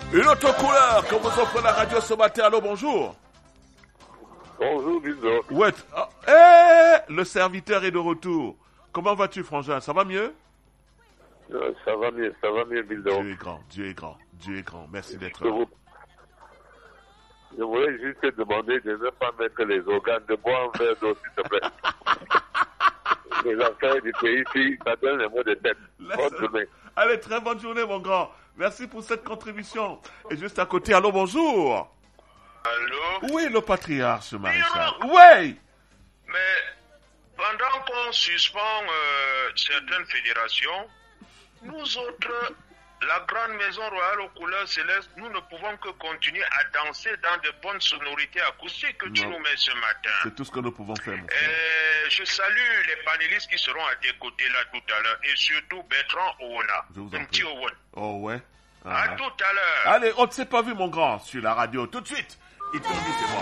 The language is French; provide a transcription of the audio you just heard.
Une autre couleur que vous offre la radio ce matin. Allô, bonjour. Bonjour, Bizo. Ouais. Le serviteur est de retour. Comment vas-tu, frangin? Ça va mieux? Ça va mieux, Bizo. Dieu est grand. Merci d'être là. Je voulais juste te demander de ne pas mettre les organes, de boire un verre d'eau, s'il te plaît. Les affaires du pays, ici, ça donne les mots de tête. Bonne journée. Allez, très bonne journée, mon grand. Merci pour cette contribution. Et juste à côté, allô, bonjour. Allô? Oui, le patriarche, maréchal. Oui. Mais pendant qu'on suspend certaines fédérations, nous autres, la grande maison royale aux couleurs célestes, nous ne pouvons que continuer à danser dans de bonnes sonorités acoustiques que tu nous mets ce matin. C'est tout ce que nous pouvons faire, mon frère. Je salue les panélistes qui seront à tes côtés là tout à l'heure, et surtout Bertrand Owona. Je vous en prie. Petit Owen. Oh ouais. À tout à l'heure. Allez, on ne s'est pas vu, mon grand, sur la radio. Tout de suite. Il te dit, c'est moi.